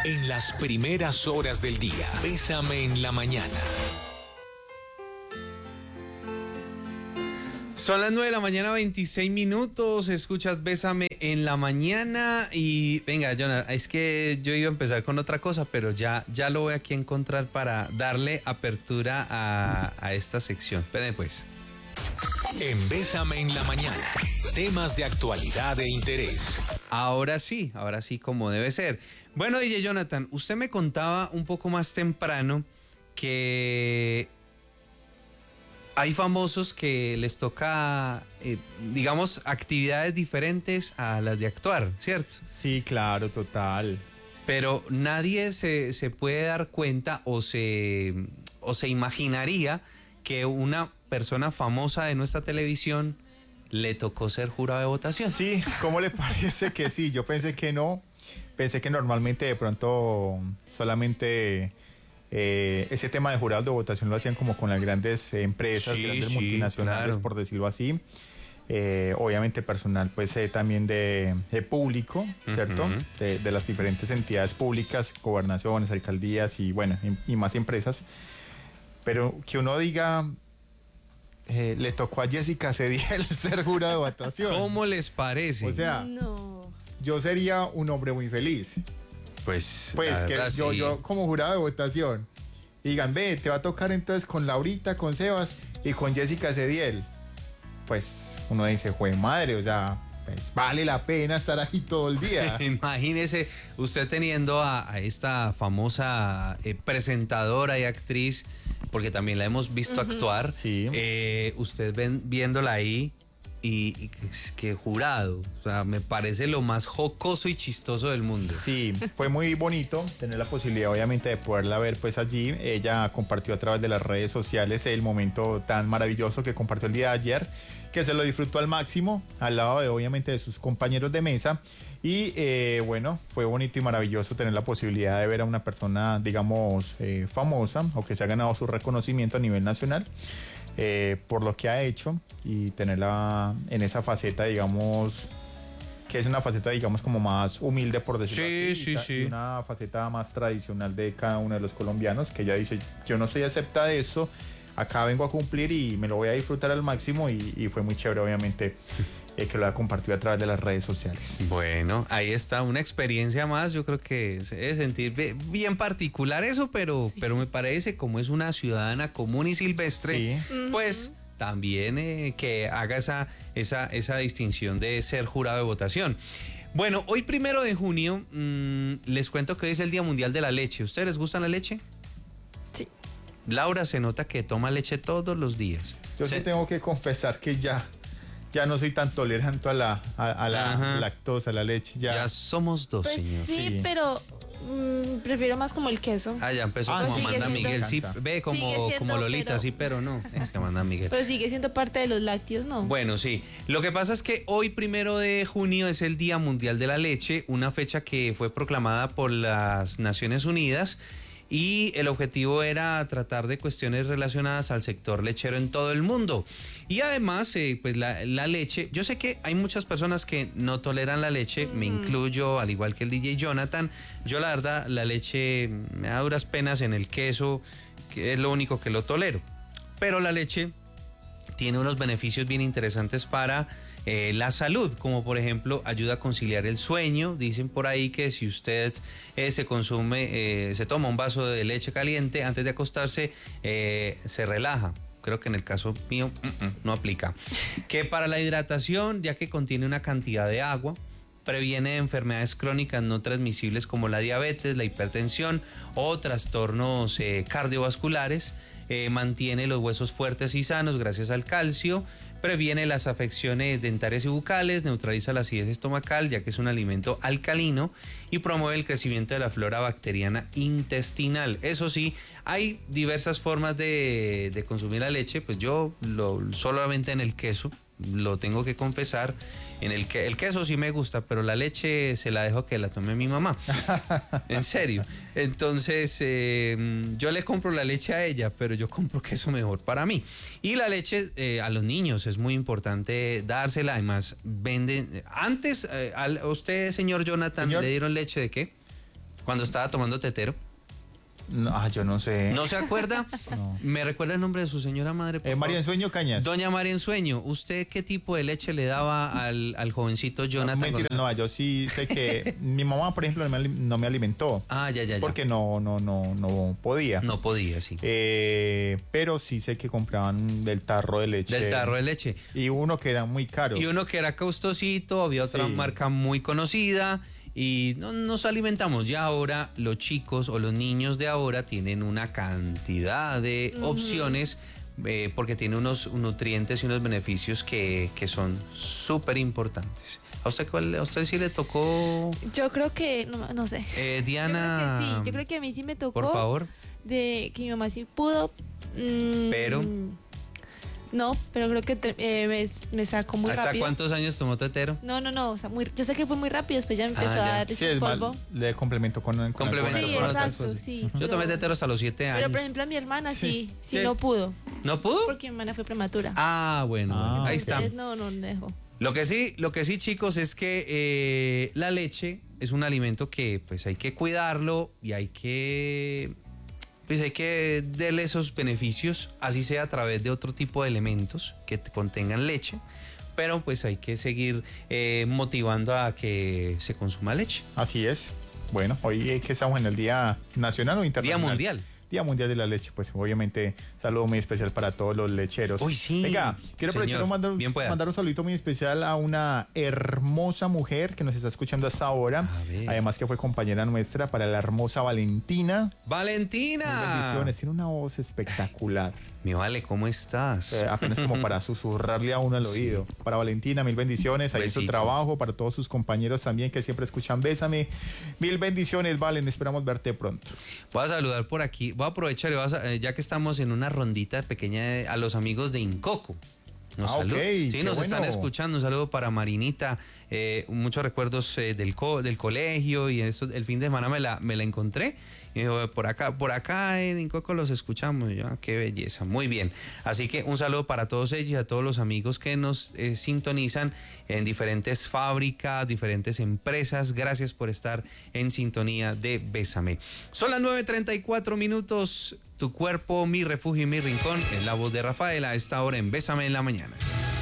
En las primeras horas del día, Bésame en la mañana. Son las 9 de la mañana, 26 minutos. Escuchas Bésame en la mañana. Y venga, Jonathan, es que yo iba a empezar con otra cosa, pero ya lo voy aquí a encontrar para darle apertura a esta sección. Esperen pues. En Bésame en la mañana, temas de actualidad e interés. Ahora sí como debe ser. Bueno, DJ Jonathan, usted me contaba un poco más temprano que hay famosos que les toca, digamos, actividades diferentes a las de actuar, ¿cierto? Sí, claro, total. Pero nadie se puede dar cuenta o se imaginaría que una persona famosa de nuestra televisión le tocó ser jurado de votación. Sí, ¿cómo le parece que sí? Yo pensé que no. Pensé que normalmente de pronto solamente ese tema de jurados de votación lo hacían como con las grandes empresas, grandes multinacionales, claro, por decirlo así. Obviamente personal pues también de público, ¿cierto? De las diferentes entidades públicas, gobernaciones, alcaldías y bueno, y más empresas. Pero que uno diga, le tocó a Jessica Cediel ser jurado de votación. ¿Cómo les parece? O sea, no. Yo sería un hombre muy feliz. Pues que sí. yo como jurado de votación, digan, ve, te va a tocar entonces con Laurita, con Sebas y con Jessica Cediel. Pues uno dice, jue madre, o sea, pues vale la pena estar ahí todo el día. Imagínese usted teniendo a esta famosa presentadora y actriz, porque también la hemos visto actuar. Sí. Usted viéndola ahí y que jurado, o sea, me parece lo más jocoso y chistoso del mundo. Sí, fue muy bonito tener la posibilidad obviamente de poderla ver pues allí. Ella compartió a través de las redes sociales el momento tan maravilloso que compartió el día de ayer, que se lo disfrutó al máximo, al lado de obviamente de sus compañeros de mesa. Y bueno, fue bonito y maravilloso tener la posibilidad de ver a una persona, digamos, famosa, o que se ha ganado su reconocimiento a nivel nacional por lo que ha hecho, y tenerla en esa faceta, digamos, que es una faceta, digamos, como más humilde, por decirlo así. Sí. Una faceta más tradicional de cada uno de los colombianos, que ella dice, yo no soy acepta de eso, acá vengo a cumplir y me lo voy a disfrutar al máximo, y fue muy chévere, obviamente, que lo ha compartido a través de las redes sociales. Bueno, ahí está una experiencia más. Yo creo que se debe sentir bien particular eso, pero me parece, como es una ciudadana común y silvestre, pues también que haga esa distinción de ser jurado de votación. Bueno, hoy 1 de junio les cuento que hoy es el Día Mundial de la Leche. ¿Ustedes les gusta la leche? Sí. Laura se nota que toma leche todos los días. Yo sí tengo que confesar que ya no soy tan tolerante a la lactosa, a la leche. Ya somos dos, pues señor. Sí, pero prefiero más como el queso. Ah, ya empezó como pues Amanda Miguel. Sí, ve como Lolita, sí, pero no. Es que Amanda Miguel. Pero sigue siendo parte de los lácteos, ¿no? Bueno, sí. Lo que pasa es que hoy 1 de junio es el Día Mundial de la Leche, una fecha que fue proclamada por las Naciones Unidas. Y el objetivo era tratar de cuestiones relacionadas al sector lechero en todo el mundo. Y además, pues la leche, yo sé que hay muchas personas que no toleran la leche, me incluyo, al igual que el DJ Jonathan. Yo la verdad, la leche me da duras penas en el queso, que es lo único que lo tolero. Pero la leche tiene unos beneficios bien interesantes para la salud, como por ejemplo ayuda a conciliar el sueño. Dicen por ahí que si usted se toma un vaso de leche caliente antes de acostarse, se relaja. Creo que en el caso mío no aplica. Que para la hidratación, ya que contiene una cantidad de agua, previene enfermedades crónicas no transmisibles como la diabetes, la hipertensión o trastornos cardiovasculares. Mantiene los huesos fuertes y sanos gracias al calcio, previene las afecciones dentarias y bucales, neutraliza la acidez estomacal ya que es un alimento alcalino y promueve el crecimiento de la flora bacteriana intestinal. Eso sí, hay diversas formas de consumir la leche, pues yo solamente en el queso, lo tengo que confesar, el queso sí me gusta, pero la leche se la dejo que la tome mi mamá. En serio. Entonces, yo le compro la leche a ella, pero yo compro queso mejor para mí. Y la leche a los niños es muy importante dársela. Además, venden. Antes, a usted, señor Jonathan, ¿le dieron leche de qué? cuando estaba tomando tetero. No, yo no sé. ¿No se acuerda? No. ¿Me recuerda el nombre de su señora madre, por María favor? Ensueño Cañas. Doña María Ensueño, ¿usted qué tipo de leche le daba al jovencito Jonathan? Mentira, no, yo sí sé que mi mamá, por ejemplo, no me alimentó. Ah, ya. Porque no podía. No podía, sí. Pero sí sé que compraban del tarro de leche. Del tarro de leche. Y uno que era muy caro. Y uno que era costosito, había otra Sí. marca muy conocida y no nos alimentamos. Ya ahora los chicos o los niños de ahora tienen una cantidad de opciones porque tiene unos nutrientes y unos beneficios que son súper importantes. ¿A usted sí le tocó, Yo creo que, no sé. Diana? Yo creo que sí, yo creo que a mí sí me tocó. Por favor. De que mi mamá sí pudo. Pero. No, pero creo que me sacó muy ¿Hasta rápido. cuántos años tomó tetero? No, o sea, yo sé que fue muy rápido, después ya empezó ya. a dar Sí, leche en polvo. le complementó con Complemento Sí, con otras exacto, cosas. sí. Yo pero- tomé tetero hasta los 7 años. Pero por ejemplo a mi hermana sí Sí. no pudo, ¿No pudo? porque mi hermana fue prematura. Ah, bueno, ahí está. Entonces, no dejó. Lo que sí, chicos, es que la leche es un alimento que pues hay que cuidarlo y hay que darle esos beneficios, así sea a través de otro tipo de elementos que contengan leche, pero pues hay que seguir motivando a que se consuma leche. Así es. Bueno, hoy que estamos en el Día Nacional o Internacional. Día Mundial. Día Mundial de la Leche, pues obviamente saludo muy especial para todos los lecheros. Uy, sí. Venga, quiero aprovechar Señor, y bien pueda. mandar un saludito muy especial a una hermosa mujer que nos está escuchando hasta ahora. A ver. Además que fue compañera nuestra, para la hermosa Valentina. ¡Valentina! Bendiciones, tiene una voz espectacular. Mi Vale, ¿cómo estás? Apenas como para susurrarle a uno al oído. Para Valentina, mil bendiciones. Ahí en su Besito. trabajo, para todos sus compañeros también que siempre escuchan Bésame. Mil bendiciones, Valen. Esperamos verte pronto. Voy a saludar por aquí. Voy a aprovechar, ya que estamos en una rondita pequeña, a los amigos de Incoco. Ok, Sí, qué nos están bueno. escuchando. Un saludo para Marinita. Muchos recuerdos del colegio y el fin de semana me la encontré. Y dijo, por acá en Incoco los escuchamos. Y yo, qué belleza, muy bien. Así que un saludo para todos ellos y a todos los amigos que nos sintonizan en diferentes fábricas, diferentes empresas. Gracias por estar en sintonía de Bésame. Son las 9:34 minutos. Tu cuerpo, mi refugio y mi rincón. Es la voz de Rafael a esta hora en Bésame en la mañana.